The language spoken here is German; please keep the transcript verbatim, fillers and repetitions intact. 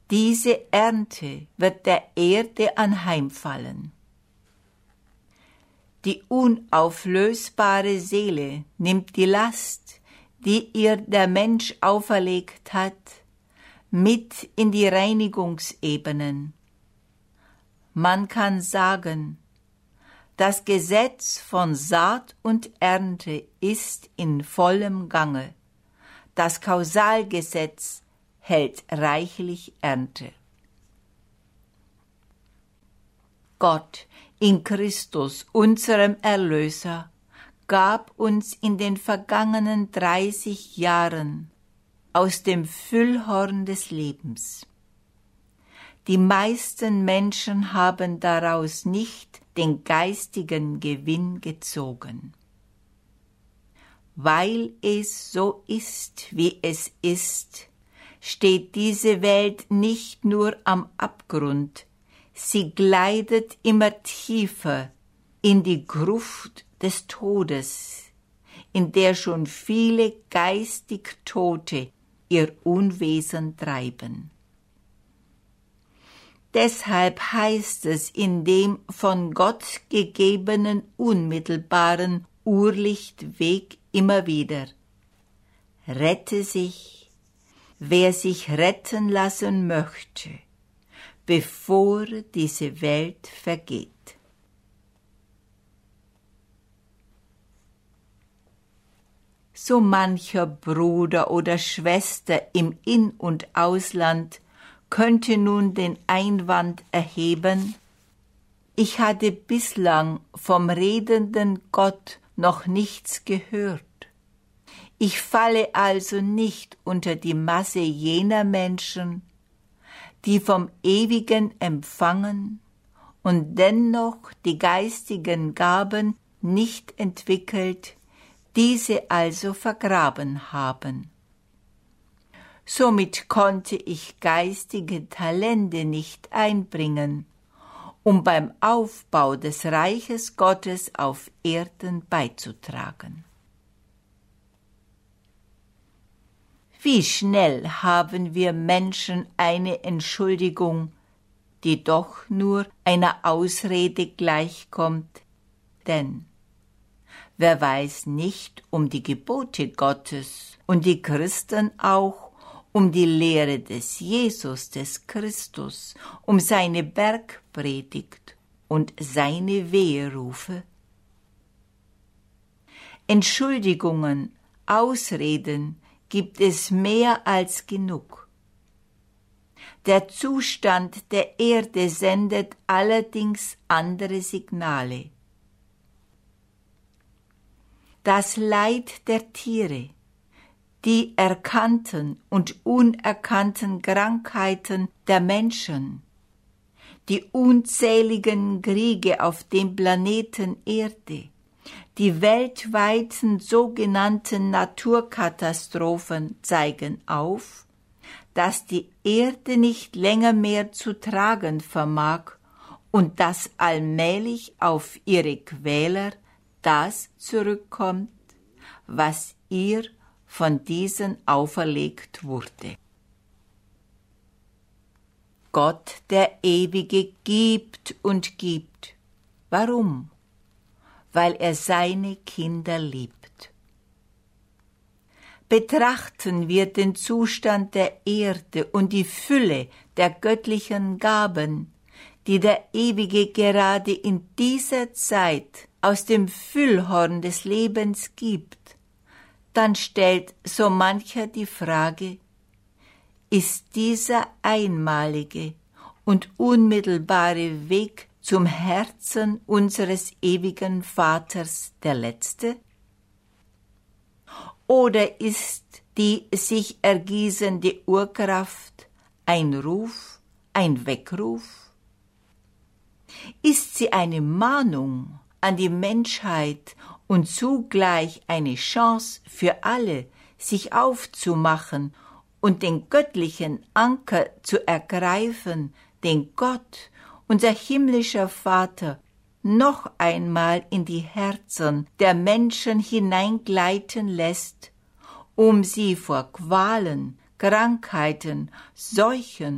Diese Ernte wird der Erde anheimfallen. Die unauflösbare Seele nimmt die Last, die ihr der Mensch auferlegt hat, mit in die Reinigungsebenen. Man kann sagen, das Gesetz von Saat und Ernte ist in vollem Gange. Das Kausalgesetz hält reichlich Ernte. Gott in Christus, unserem Erlöser, gab uns in den vergangenen dreißig Jahren aus dem Füllhorn des Lebens. Die meisten Menschen haben daraus nicht den geistigen Gewinn gezogen. Weil es so ist, wie es ist, steht diese Welt nicht nur am Abgrund, sie gleitet immer tiefer in die Gruft des Todes, in der schon viele geistig Tote ihr Unwesen treiben. Deshalb heißt es in dem von Gott gegebenen unmittelbaren Urlichtweg immer wieder: Rette sich, wer sich retten lassen möchte, bevor diese Welt vergeht. So mancher Bruder oder Schwester im In- und Ausland könnte nun den Einwand erheben: Ich hatte bislang vom redenden Gott noch nichts gehört. Ich falle also nicht unter die Masse jener Menschen, die vom Ewigen empfangen und dennoch die geistigen Gaben nicht entwickelt, diese also vergraben haben. Somit konnte ich geistige Talente nicht einbringen, um beim Aufbau des Reiches Gottes auf Erden beizutragen. Wie schnell haben wir Menschen eine Entschuldigung, die doch nur einer Ausrede gleichkommt, denn wer weiß nicht um die Gebote Gottes und die Christen auch um die Lehre des Jesus, des Christus, um seine Bergpredigt und seine Weherufe? Entschuldigungen, Ausreden gibt es mehr als genug. Der Zustand der Erde sendet allerdings andere Signale. Das Leid der Tiere, die erkannten und unerkannten Krankheiten der Menschen, die unzähligen Kriege auf dem Planeten Erde, die weltweiten sogenannten Naturkatastrophen zeigen auf, dass die Erde nicht länger mehr zu tragen vermag und dass allmählich auf ihre Quäler das zurückkommt, was ihr von diesen auferlegt wurde. Gott, der Ewige, gibt und gibt. Warum? Weil er seine Kinder liebt. Betrachten wir den Zustand der Erde und die Fülle der göttlichen Gaben, die der Ewige gerade in dieser Zeit aus dem Füllhorn des Lebens gibt, dann stellt so mancher die Frage: Ist dieser einmalige und unmittelbare Weg zum Herzen unseres ewigen Vaters der letzte? Oder ist die sich ergießende Urkraft ein Ruf, ein Weckruf? Ist sie eine Mahnung an die Menschheit und zugleich eine Chance für alle, sich aufzumachen und den göttlichen Anker zu ergreifen, den Gott, unser himmlischer Vater, noch einmal in die Herzen der Menschen hineingleiten lässt, um sie vor Qualen, Krankheiten, Seuchen